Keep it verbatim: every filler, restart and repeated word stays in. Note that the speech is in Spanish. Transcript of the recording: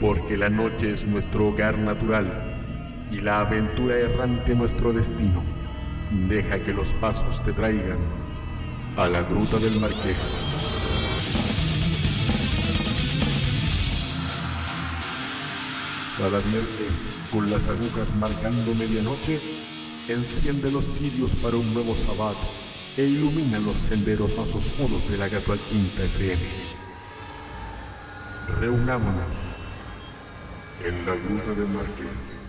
porque la noche es nuestro hogar natural y la aventura errante nuestro destino. Deja que los pasos te traigan a la Gruta del Marqués. Cada viernes, con las agujas marcando medianoche, enciende los cirios para un nuevo sabbat e ilumina los senderos más oscuros de la Gato Alquinta F M. Reunámonos en la Gruta del Marqués.